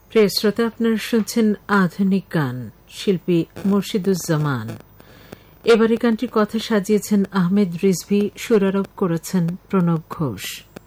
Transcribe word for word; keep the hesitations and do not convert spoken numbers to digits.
প্রিয় শ্রোতা, আপনারা শুনছেন আধুনিক গান, শিল্পী মুর্শিদুজ্জামান। এবারে গানটির কথা সাজিয়েছেন আহমেদ রিজভী, সুরারোপ করেছেন প্রণব ঘোষ।